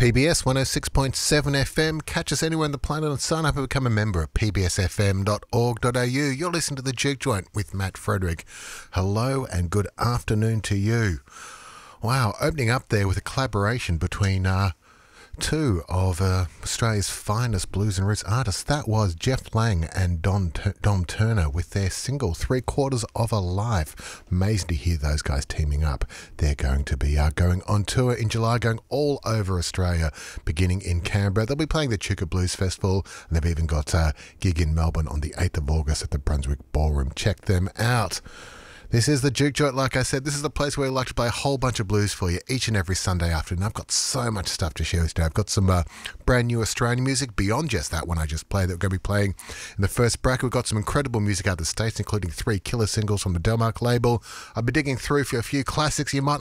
PBS 106.7 FM. Catch us anywhere on the planet and sign up and become a member at pbsfm.org.au. You're listening to The Juke Joint with Matt Frederick. Hello and good afternoon to you. Wow, opening up there with a collaboration between two of Australia's finest blues and roots artists. That was Jeff Lang and Dom Turner with their single 3/4 of a Life. Amazing to hear those guys teaming up. They're going to be going on tour in July, going all over Australia, beginning in Canberra. They'll be playing the Chuka Blues Festival, and they've even got a gig in Melbourne on the 8th of August at the Brunswick Ballroom. Check them out. This is the Juke Joint. Like I said, this is the place where we like to play a whole bunch of blues for you each and every Sunday afternoon. I've got so much stuff to share with you. I've got some brand new Australian music beyond just that one I just played that we're going to be playing in the first bracket. We've got some incredible music out of the States, including 3 killer singles from the Delmark label. I'll be digging through for a few classics you might